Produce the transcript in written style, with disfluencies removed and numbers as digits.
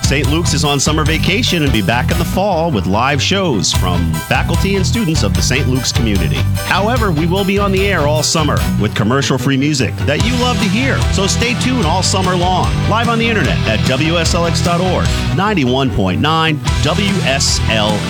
St. Luke's is on summer vacation and be back in the fall with live shows from faculty and students of the St. Luke's community. However, we will be on the air all summer with commercial-free music that you love to hear. So stay tuned all summer long, live on the internet at WSLX.org, 91.9 WSL.